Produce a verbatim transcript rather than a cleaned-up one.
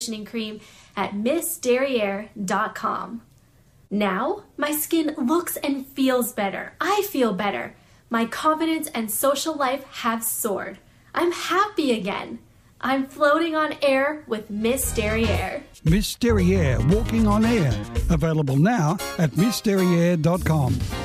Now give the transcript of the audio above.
cream at miss derriere dot com. Now, my skin looks and feels better. I feel better. My confidence and social life have soared. I'm happy again. I'm floating on air with Miss Derriere. Miss Derriere, walking on air. Available now at miss derriere dot com.